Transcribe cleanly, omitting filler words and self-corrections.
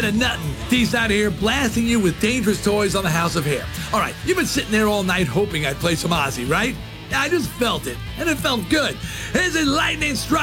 instead of nothing, D's out here blasting you with dangerous toys on the House of Hair. All right, you've been sitting there all night hoping I'd play some Ozzy, right? I just felt it, and it felt good. Here's a lightning strike.